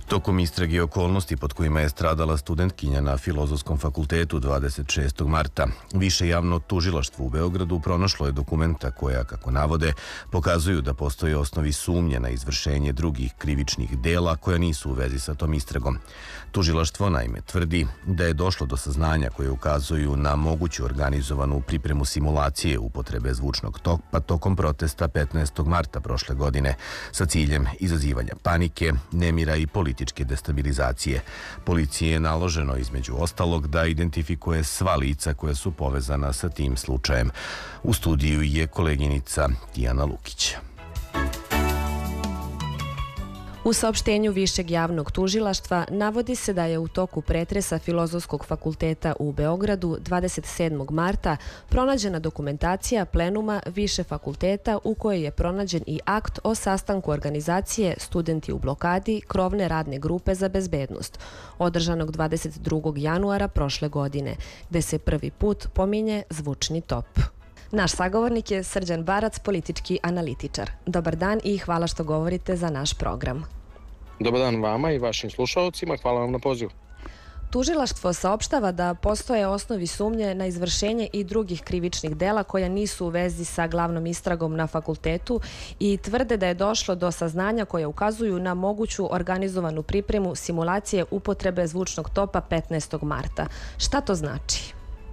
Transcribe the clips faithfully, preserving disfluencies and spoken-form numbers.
Tokom istrage okolnosti pod kojima je stradala studentkinja na Filozofskom fakultetu dvadeset šestog marta, Više javno tužilaštvo u Beogradu pronašlo je dokumenta koja, kako navode, pokazuju da postoje osnovi sumnje na izvršenje drugih krivičnih dela koja nisu u vezi sa tom istragom. Tužilaštvo naime tvrdi da je došlo do saznanja koje ukazuju na moguću organizovanu pripremu simulacije upotrebe zvučnog topa tokom protesta petnaestog marta prošle godine sa ciljem izazivanja panike, nemira i političke destabilizacije. Policiji je naloženo između ostalog da identifikuje sva lica koja su povezana sa tim slučajem. U studiju je koleginica Tijana Lukić. U saopštenju Višeg javnog tužilaštva navodi se da je u toku pretresa Filozofskog fakulteta u Beogradu dvadeset sedmog marta pronađena dokumentacija plenuma Više fakulteta u kojoj je pronađen i akt o sastanku organizacije Studenti u blokadi krovne radne grupe za bezbednost, održanog dvadeset drugog januara prošle godine, gde se prvi put pominje zvučni top. Naš sagovornik je Srđan Barac, politički analitičar. Dobar dan i hvala što govorite za naš program. Dobar dan vama i vašim slušalcima, hvala vam na pozivu. Tužilaštvo saopštava da postoje osnovi sumnje na izvršenje i drugih krivičnih dela koja nisu u vezi sa glavnom istragom na fakultetu i tvrde da je došlo do saznanja koja ukazuju na moguću organizovanu pripremu simulacije upotrebe zvučnog topa petnaestog marta. Šta to znači?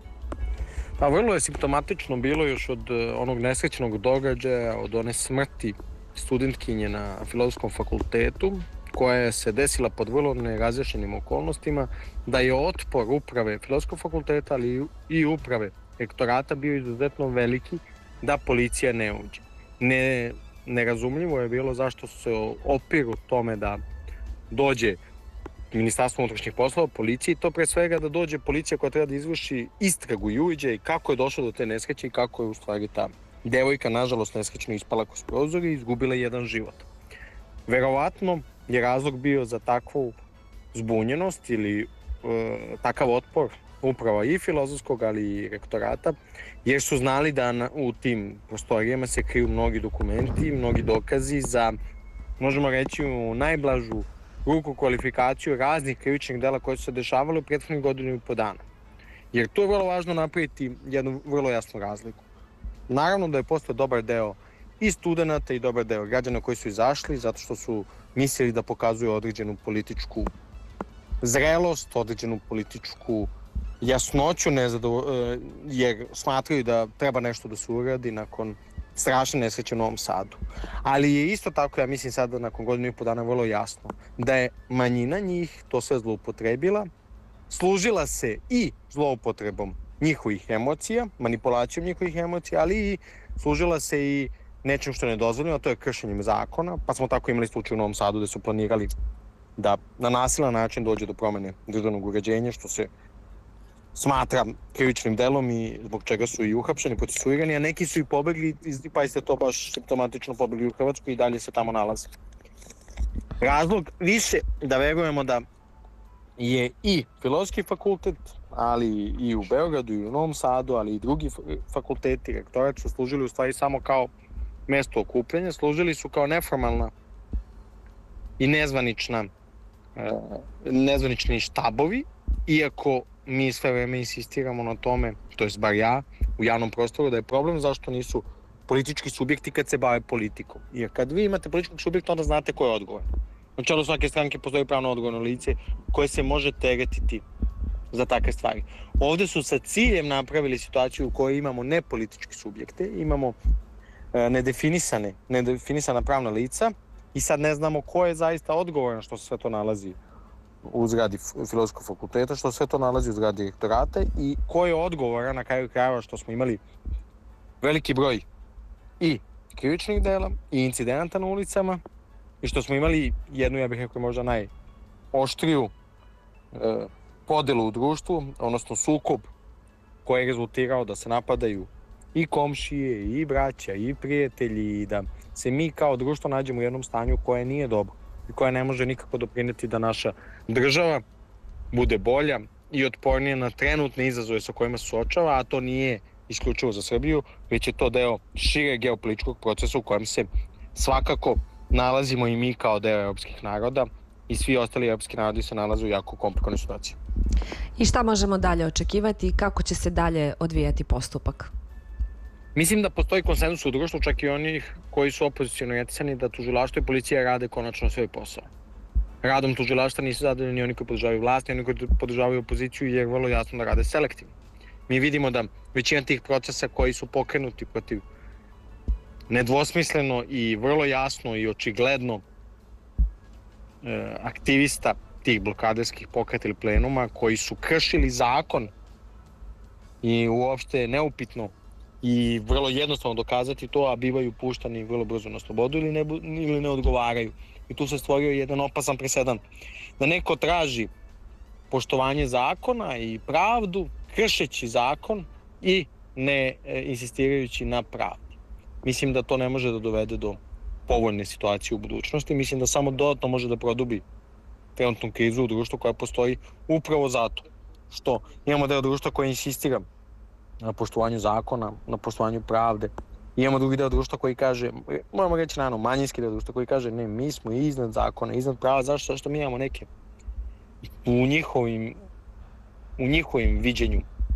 Pa vrlo je simptomatično bilo još od onog nesrećnog događaja, od one smrti studentkinje na Filozofskom fakultetu, koja se desila pod vrlo nerazjašnjenim okolnostima, da je otpor uprave Filozofskog fakulteta, ali i uprave rektorata bio izuzetno veliki da policija ne uđe. Ne, nerazumljivo je bilo zašto se opiru tome da dođe Ministarstvo unutrašnjih poslova, policiji, to pre svega da dođe policija koja treba da izvrši istragu i uviđaj kako je došlo do te nesreće i kako je u stvari ta devojka, nažalost, nesrećno ispala kroz prozor i izgubila jedan život. Verovatno je razlog bio za takvu zbunjenost ili e, takav otpor uprava i Filozofskog, ali i rektorata, jer su znali da na, u tim prostorijama se kriju mnogi dokumenti, mnogi dokazi za, možemo reći, u najblažu ruku kvalifikaciju raznih krivičnih dela koje su se dešavale u prethodnih godinu i po dana. Jer tu je vrlo važno napraviti jednu vrlo jasnu razliku. Naravno da je postao dobar deo i studenta i dobar deo građana koji su izašli zato što su mislili da pokazuju određenu političku zrelost, određenu političku jasnoću, jer smatraju da treba nešto da se uradi nakon strašne nesreće u Novom Sadu. Ali je isto tako, ja mislim sada nakon godinu i po dana vrlo jasno, da je manjina njih to sve zloupotrebila, služila se i zloupotrebom njihovih emocija, manipulacijom njihovih emocija, ali i služila se i nečim što je nedozvoljeno, to je kršenjem zakona, pa smo tako imali slučaj u Novom Sadu gde su planirali da na nasilan način dođe do promene državnog uređenja, što se smatra krivičnim delom i zbog čega su i uhapšeni, procesuirani, a neki su i pobegli, pa ste to baš simptomatično pobegli u Hrvatsku i dalje se tamo nalaze. Razlog više da verujemo da je i Filozofski fakultet, ali i u Beogradu i u Novom Sadu, ali i drugi fakulteti, rektorat su služili u stvari samo kao mesto okupljanja, služili su kao neformalna i nezvanična, nezvanični štabovi, iako mi sve vreme insistiramo na tome, to je bar ja, u javnom prostoru, da je problem zašto nisu politički subjekti kad se bave politikom. Jer kad vi imate političkog subjekta, onda znate ko je odgovoran. Na čelu svake stranke postoji pravno odgovorno lice koje se može teretiti za takve stvari. Ovde su sa ciljem napravili situaciju u kojoj imamo nepolitičke subjekte, imamo e, nedefinisane, nedefinisana pravna lica i sad ne znamo ko je zaista odgovoran što se sve to nalazi u zgradi Filozofskog fakulteta, što sve to nalazi u zgradi rektorata i ko je odgovoran na kraju krajeva što smo imali veliki broj i krivičnih dela i incidenata na ulicama i što smo imali jednu, ja bih rekao, možda najoštriju e, podelu u društvu, odnosno sukob koji je rezultirao da se napadaju i komšije, i braća, i prijatelji i da se mi kao društvo nađemo u jednom stanju koje nije dobro i koja ne može nikako doprineti da naša država bude bolja i otpornija na trenutne izazove sa kojima se suočava, a to nije isključivo za Srbiju, već je to deo šire geopolitičkog procesa u kojem se svakako nalazimo i mi kao deo evropskih naroda i svi ostali evropski narodi se nalaze u jako komplikovanoj situaciji. I šta možemo dalje očekivati i kako će se dalje odvijati postupak? Mislim da postoji konsenzus u društvu, čak i onih koji su opoziciono orijentisani, da tužilaštvo i policija rade konačno svoj posao. Radom tužilaštva nisu zadovoljni ni oni koji podržavaju vlast, ni oni koji podržavaju opoziciju, jer vrlo jasno da rade selektivno. Mi vidimo da većina tih procesa koji su pokrenuti protiv nedvosmisleno i vrlo jasno i očigledno e, aktivista tih blokaderskih pokreta ili plenuma koji su kršili zakon i uopšte neupitno i vrlo jednostavno dokazati to, a bivaju puštani vrlo brzo na slobodu ili ne, ili ne odgovaraju. I tu se stvorio jedan opasan presedan. Da neko traži poštovanje zakona i pravdu, kršeći zakon i ne e, insistirajući na pravdi. Mislim da to ne može da dovede do povoljne situacije u budućnosti. Mislim da samo dodatno može da produbi trenutnu krizu u društvu koja postoji upravo zato što imamo deo društva koji insistira na poštovanju zakona, na poštovanju pravde. I imamo drugi deo društva koji kaže, moramo reći naravno, manjinski deo društva koji kaže ne, mi smo iznad zakona, iznad prava, zašto? Zašto mi imamo neke u njihovim, u njihovim viđenju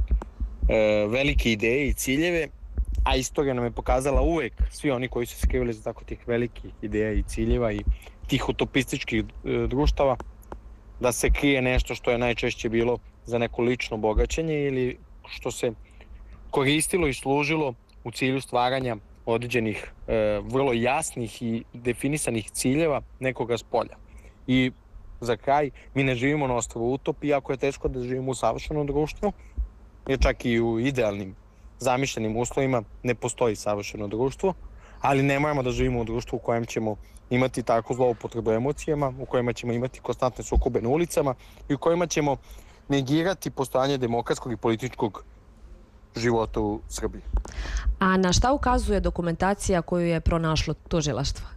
e, velike ideje i ciljeve, a istorija nam je pokazala uvek svi oni koji su se skrivali za tako tih velikih ideja i ciljeva i tih utopističkih e, društava, da se krije nešto što je najčešće bilo za neko lično bogaćenje ili što se koristilo i služilo u cilju stvaranja određenih e, vrlo jasnih i definisanih ciljeva nekoga spolja. I za kraj, mi ne živimo na ostrvu utopije, iako je teško da živimo u savršenom društvu, jer čak i u idealnim zamišljenim uslovima ne postoji savršeno društvo, ali ne moramo da živimo u društvu u kojem ćemo imati tako zloupotrebu emocijama, u kojima ćemo imati konstantne sukobe na ulicama i u kojima ćemo negirati postojanje demokratskog i političkog života u Srbiji. A na šta ukazuje dokumentacija koju je pronašlo tužilaštvo?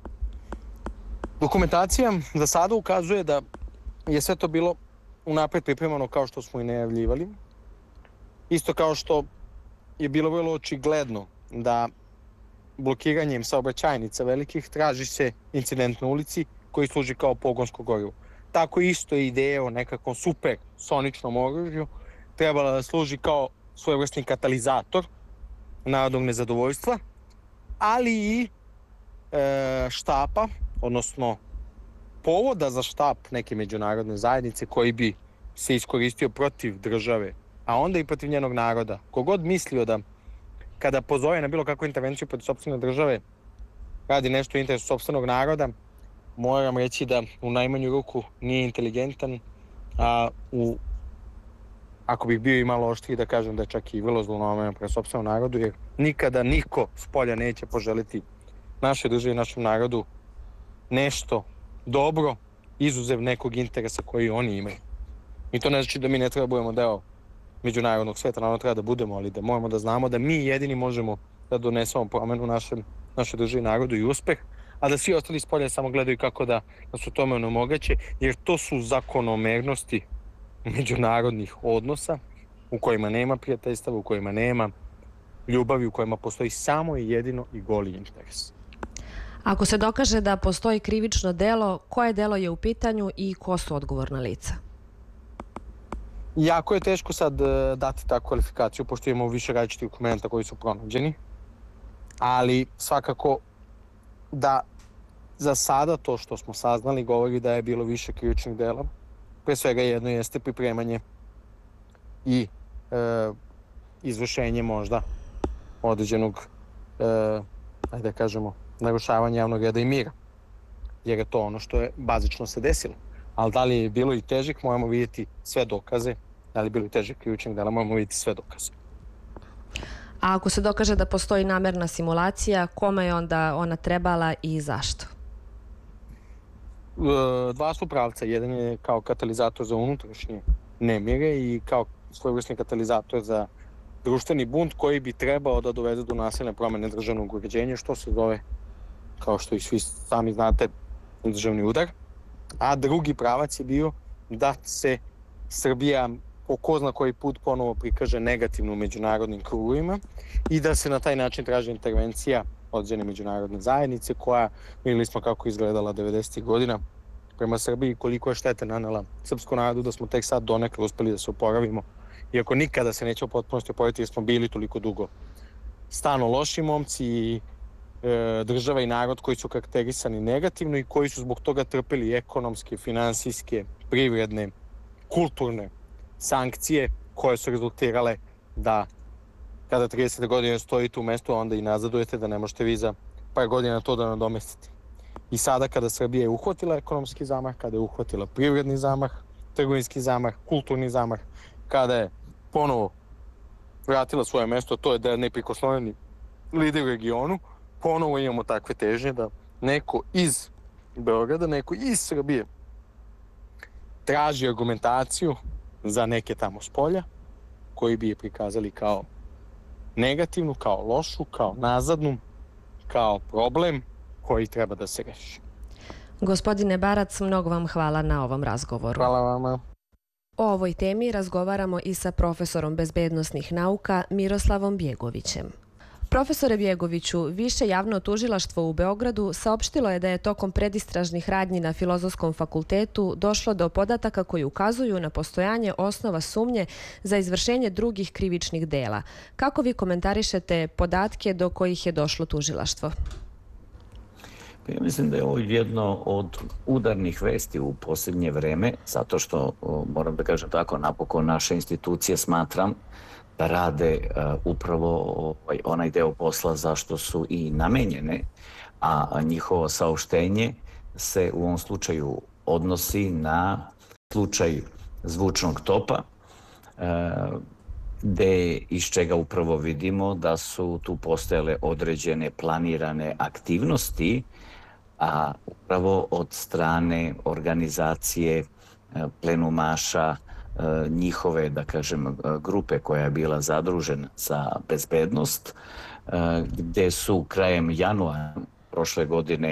Dokumentacija za sada ukazuje da je sve to bilo unapred pripremano kao što smo i najavljivali. Isto kao što je bilo vrlo očigledno da blokiranjem saobraćajnica velikih traži se incident na ulici koji služi kao pogonsko gorivo. Tako isto je ideja o nekakvom super soničnom oružju trebala da služi kao svojevrsni katalizator narodnog nezadovoljstva, ali i e, štapa, odnosno povoda za štap neke međunarodne zajednice koji bi se iskoristio protiv države, a onda i protiv njenog naroda. Kogod mislio da kada pozove na bilo kakvu intervenciju protiv sopstvene države radi nešto u interesu sopstvenog naroda, moram reći da u najmanju ruku nije inteligentan, a u ako bih bio i malo oštriji da kažem da je čak i vrlo zlonameran prema sopstvenom narodu, jer nikada niko s polja neće poželiti našoj državi i našem narodu nešto dobro, izuzev nekog interesa koji oni imaju. I to ne znači da mi ne treba budemo deo međunarodnog sveta, naravno treba da budemo, ali da moramo da znamo da mi jedini možemo da donesemo promenu našem, našoj državi, narodu i uspeh, a da svi ostali s polja samo gledaju kako da nas u tome onemoguće, jer to su zakonomernosti međunarodnih odnosa u kojima nema prijateljstava, u kojima nema ljubavi, u kojima postoji samo i jedino i goli interes. Ako se dokaže da postoji krivično delo, koje delo je u pitanju i ko su odgovorna lica? Jako je teško sad dati takvu kvalifikaciju, pošto imamo više različitih dokumenta koji su pronađeni, ali svakako da za sada to što smo saznali govori da je bilo više krivičnih dela. Pre svega jedno jeste pripremanje i e, izvršenje možda određenog, e, ajde da kažemo, narušavanja javnog reda i mira. Jer je to ono što je bazično se desilo. Ali da li je bilo i težih, moramo vidjeti sve dokaze. Da li je bilo i težih krivičnih dela, moramo vidjeti sve dokaze. A ako se dokaže da postoji namerna simulacija, kome je onda ona trebala i zašto? Dva su pravca. Jedan je kao katalizator za unutrašnje nemire i kao svojevrsni katalizator za društveni bunt koji bi trebao da dovede do nasilne promene državnog uređenja, što se zove, kao što i svi sami znate, državni udar. A drugi pravac je bio da se Srbija po ko zna koji put ponovo prikaže negativno u međunarodnim krugovima i da se na taj način traži intervencija određene međunarodne zajednice koja, vidjeli smo kako izgledala devedesetih godina, prema Srbiji, koliko je štete nanela srpskom narodu, da smo tek sad donekle uspeli da se oporavimo. Iako nikada se neće u potpunosti oporaviti jer smo bili toliko dugo stalno loši momci i e, država i narod koji su karakterisani negativno i koji su zbog toga trpeli ekonomske, finansijske, privredne, kulturne sankcije koje su rezultirale da kada trideset godina stojite u mestu, onda i nazadujete, da ne možete vi za par godina to da nadomestite. I sada kada Srbija je uhvatila ekonomski zamah, kada je uhvatila privredni zamah, trgovinski zamah, kulturni zamah, kada je ponovo vratila svoje mesto, to je da je neprikosnoveni lider u regionu, ponovo imamo takve težnje da neko iz Beograda, neko iz Srbije traži argumentaciju za neke tamo s polja, koji bi je prikazali kao negativnu, kao lošu, kao nazadnu, kao problem koji treba da se reši. Gospodine Barac, mnogo vam hvala na ovom razgovoru. Hvala vama. O ovoj temi razgovaramo i sa profesorom bezbednosnih nauka Miroslavom Bjegovićem. Profesore Bjegoviću, Više javno tužilaštvo u Beogradu saopštilo je da je tokom predistražnih radnji na Filozofskom fakultetu došlo do podataka koji ukazuju na postojanje osnova sumnje za izvršenje drugih krivičnih dela. Kako vi komentarišete podatke do kojih je došlo tužilaštvo? Ja mislim da je ovo jedno od udarnih vesti u posljednje vreme, zato što, moram da kažem tako, napokon naše institucije smatram da rade uh, upravo ovaj, onaj deo posla zašto su i namenjene, a njihovo saopštenje se u ovom slučaju odnosi na slučaj zvučnog topa, uh, gde iz čega upravo vidimo da su tu postojale određene planirane aktivnosti, a upravo od strane organizacije plenumaša njihove, da kažem, grupe koja je bila zadružena za bezbednost, gde su krajem januara prošle godine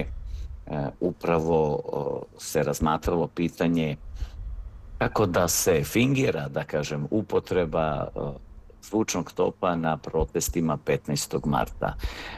upravo se razmatralo pitanje kako da se fingira, da kažem, upotreba zvučnog topa na protestima petnaestog marta.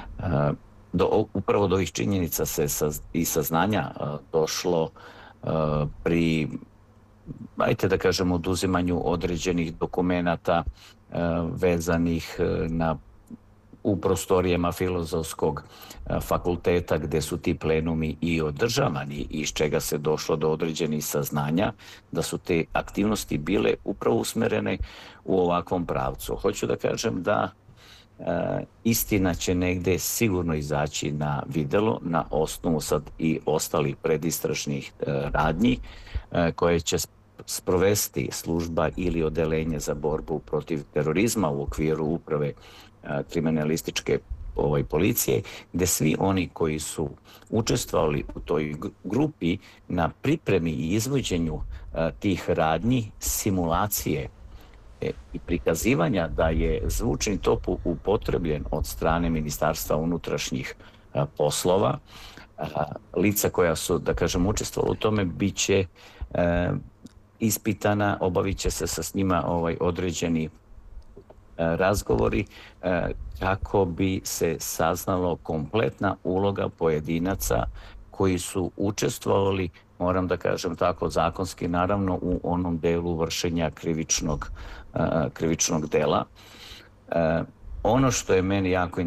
Do, upravo do ovih činjenica se sa, i saznanja došlo pri, ajte da kažem, oduzimanju određenih dokumenata vezanih na u prostorijama Filozofskog fakulteta gde su ti plenumi i održavani, iz čega se došlo do određenih saznanja da su te aktivnosti bile upravo usmerene u ovakvom pravcu. Hoću da kažem da e, istina će negde sigurno izaći na videlo na osnovu sad i ostalih predistražnih e, radnji e, koje će sprovesti služba ili odelenje za borbu protiv terorizma u okviru uprave kriminalističke ovaj, policije, gde svi oni koji su učestvovali u toj grupi na pripremi i izvođenju a, tih radnji, simulacije e, i prikazivanja da je zvučni top upotrebljen od strane Ministarstva unutrašnjih a, poslova, a, lica koja su, da kažem, učestvovala u tome, bit će a, ispitana, obavit će se sa njima ovaj, određeni razgovori kako bi se saznalo kompletna uloga pojedinaca koji su učestvovali, moram da kažem tako zakonski, naravno u onom delu vršenja krivičnog, krivičnog dela. Ono što je meni jako